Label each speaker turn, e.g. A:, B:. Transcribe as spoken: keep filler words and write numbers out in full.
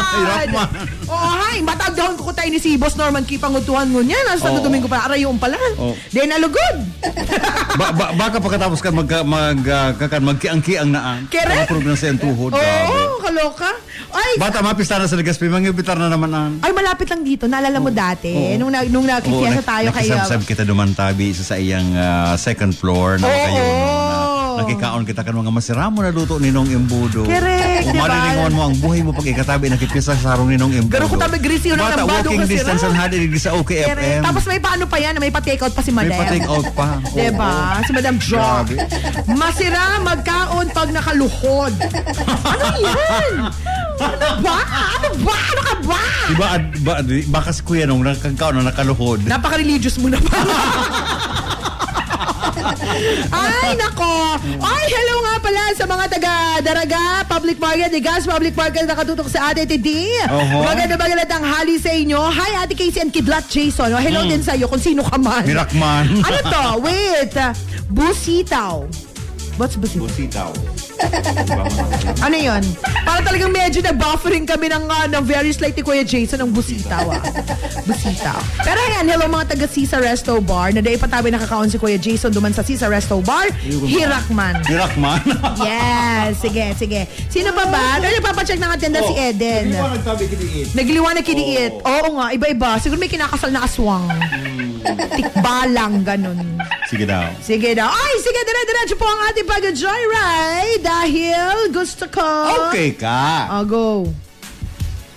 A: Hirakman.
B: Oo, hay. Matagdahon ko ko tayo ni si Boss Norman Kipangutuhan mo niya. Nasa oh. Domingo pa. Aray yung pala. Oh. Then, alugod.
A: ba, ba, baka pagkatapos ka mag, mag, uh, kakan, magkiang-kiang naan.
B: Kere?
A: Ang na sa tuhod.
B: Oo, oh, kaloka. Ay,
A: bata, mapista na sa Legazpi. Mangibitar na naman an.
B: Ay, malapit lang dito. Naalala mo oh. dati. Oh. Nung, nung nakikiyasa oh, tayo kayo.
A: Nakisabsab kita dumantabi sa iyang uh, second floor. Na oh, kayo, oh. Na, nakikaon kita kan mga masiramo na luto ni Nong Embudo.
B: Correct,
A: diba? Marilingawan mo ang buhay mo pag ikatabi nakipisa sa sarong ni Nong Embudo.
B: Garo ko tabi grisi yun ang
A: bata,
B: nambado
A: walking distance ang hadi sa O K F M.
B: Tapos may paano pa yan? May pa-take out pa si Madam.
A: May pa-take out pa.
B: Oh, diba? Oh. Si Madam Jock. Masira magkaon pag nakaluhod. Ano yan? Ano ba? Ano ba? Ano ka ba?
A: Diba, ba, baka si Kuya Nong nakakaon na nakaluhod.
B: Napaka-religious mo na pa. Ay, nako. Ay, hello nga pala sa mga taga-Daraga Public Market, the Gas Public Market na nakatutok sa Ate Titi. Uh-huh. Maganda magandang tanghali sa inyo. Hi, Ate Casey and Kidlat Jason. Oh, hello mm. din sa iyo kung sino ka man.
A: Mirakman.
B: Ano to? Wait. Busitaw. What's busitaw?
A: Busitaw.
B: Ano yun? Para talagang medyo nag-buffering kami ng, uh, ng very slightly Kuya Jason ng busitaw. Ah. Busitaw. Pero ayan, hello mga taga Sisa Resto Bar. Na dahil patabi nakakaon si Kuya Jason duman sa Sisa Resto Bar. Hirakman.
A: Hirakman?
B: Yes. Sige, sige. Sino pa ba? Dahil nagpapacheck ng attendance oh, si Eden.
A: Nagliwanag sabi kiniit.
B: Nagliwanag kiniit. Oh. Oo nga, iba-iba. Siguro may kinakasal na aswang. Tikbalang, ganun.
A: Sige daw.
B: Sige daw. Ay, sige, dire-diretso po ang ating pag-joyride dahil gusto ko.
A: Okay ka.
B: I'll go.